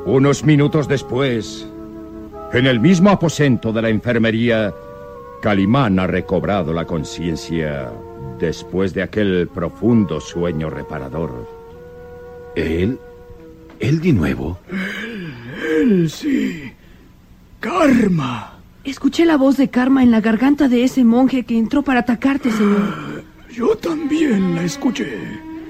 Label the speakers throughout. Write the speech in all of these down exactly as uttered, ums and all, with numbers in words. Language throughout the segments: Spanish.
Speaker 1: Unos minutos después, en el mismo aposento de la enfermería, Calimán ha recobrado la conciencia después de aquel profundo sueño reparador.
Speaker 2: ¿Él? ¿Él de nuevo?
Speaker 3: Él, él sí. Karma.
Speaker 4: Escuché la voz de Karma en la garganta de ese monje que entró para atacarte, señor.
Speaker 3: Yo también la escuché.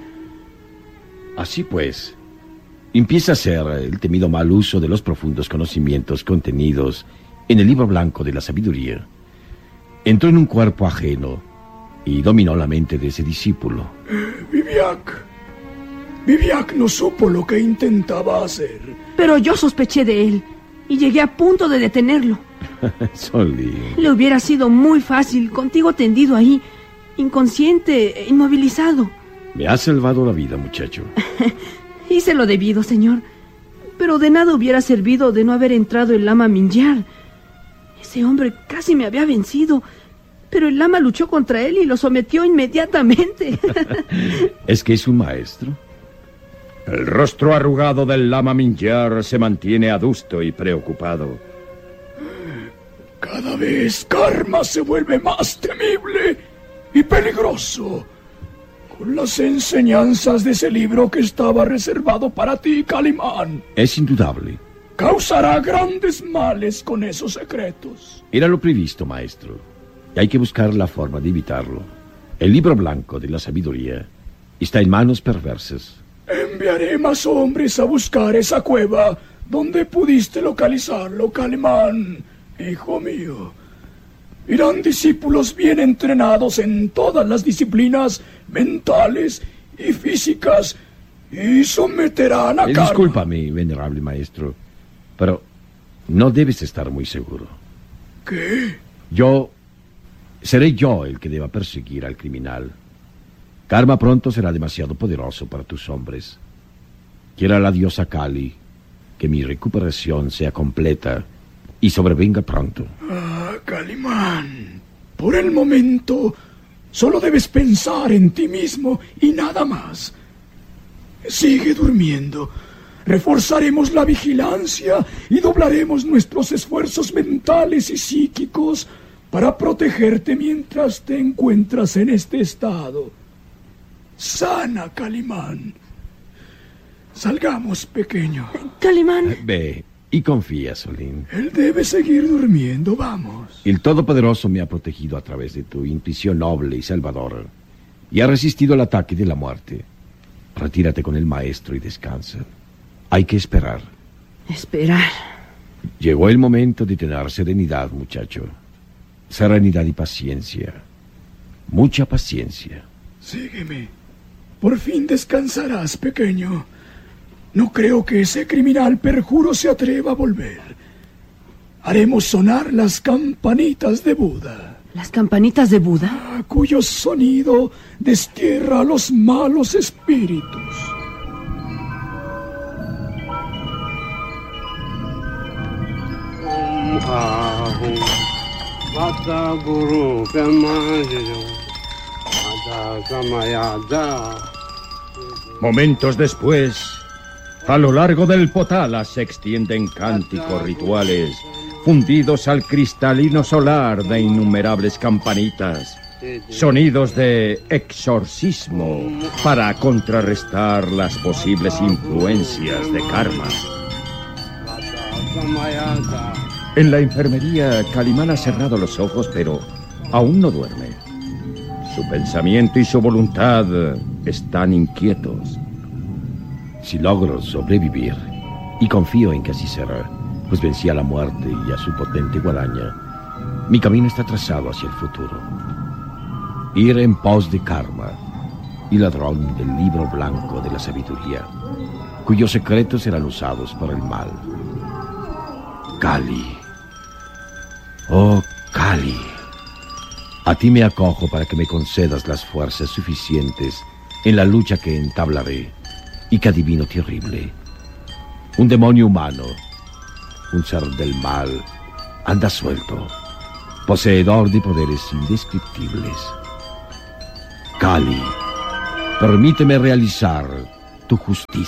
Speaker 2: Así pues, empieza a ser el temido mal uso de los profundos conocimientos contenidos en el libro blanco de la sabiduría. Entró en un cuerpo ajeno y dominó la mente de ese discípulo.
Speaker 3: Eh, Viviac. Viviac no supo lo que intentaba hacer.
Speaker 4: Pero yo sospeché de él y llegué a punto de detenerlo.
Speaker 2: Solín.
Speaker 4: Le hubiera sido muy fácil, contigo tendido ahí, inconsciente, e inmovilizado.
Speaker 2: Me has salvado la vida, muchacho.
Speaker 4: Hice lo debido, señor. Pero de nada hubiera servido de no haber entrado el lama Mingyar. Ese hombre casi me había vencido, pero el lama luchó contra él y lo sometió inmediatamente.
Speaker 2: ¿Es que es un maestro?
Speaker 1: El rostro arrugado del lama Mingyar se mantiene adusto y preocupado.
Speaker 3: Cada vez Karma se vuelve más temible y peligroso. Con las enseñanzas de ese libro que estaba reservado para ti, Calimán.
Speaker 2: Es indudable.
Speaker 3: Causará grandes males con esos secretos.
Speaker 2: Era lo previsto, maestro. Y hay que buscar la forma de evitarlo. El libro blanco de la sabiduría está en manos perversas.
Speaker 3: Enviaré más hombres a buscar esa cueva donde pudiste localizarlo, Calimán, hijo mío. Irán discípulos bien entrenados en todas las disciplinas mentales y físicas y someterán a
Speaker 2: eh,
Speaker 3: Karma.
Speaker 2: Discúlpame, venerable maestro, pero no debes estar muy seguro.
Speaker 3: ¿Qué?
Speaker 2: Yo... seré yo el que deba perseguir al criminal. Karma pronto será demasiado poderoso para tus hombres. Quiera la diosa Kali que mi recuperación sea completa y sobrevenga pronto.
Speaker 3: Ah, Calimán, por el momento solo debes pensar en ti mismo y nada más. Sigue durmiendo. Reforzaremos la vigilancia y doblaremos nuestros esfuerzos mentales y psíquicos para protegerte mientras te encuentras en este estado. Sana, Calimán. Salgamos, pequeño.
Speaker 4: Calimán.
Speaker 2: Ve y confía, Solín.
Speaker 3: Él debe seguir durmiendo, vamos.
Speaker 2: El Todopoderoso me ha protegido a través de tu intuición noble y salvadora y ha resistido el ataque de la muerte. Retírate con el maestro y descansa. Hay que esperar.
Speaker 4: Esperar.
Speaker 2: Llegó el momento de tener serenidad, muchacho. Serenidad y paciencia. Mucha paciencia.
Speaker 3: Sígueme. Por fin descansarás, pequeño. No creo que ese criminal perjuro se atreva a volver. Haremos sonar las campanitas de Buda.
Speaker 4: ¿Las campanitas de Buda?
Speaker 3: Cuyo sonido destierra a los malos espíritus.
Speaker 1: Momentos después, a lo largo del Potala se extienden cánticos rituales fundidos al cristalino solar de innumerables campanitas, sonidos de exorcismo para contrarrestar las posibles influencias de Karma. En la enfermería, Calimán ha cerrado los ojos, pero aún no duerme. Su pensamiento y su voluntad están inquietos.
Speaker 2: Si logro sobrevivir, y confío en que así será, pues vencí a la muerte y a su potente guadaña, mi camino está trazado hacia el futuro. Ir en pos de Karma, y ladrón del libro blanco de la sabiduría, cuyos secretos serán usados para el mal. Kali. Oh, Kali. A ti me acojo para que me concedas las fuerzas suficientes en la lucha que entablaré y que adivino terrible. Un demonio humano, un ser del mal, anda suelto, poseedor de poderes indescriptibles. Kali, permíteme realizar tu justicia.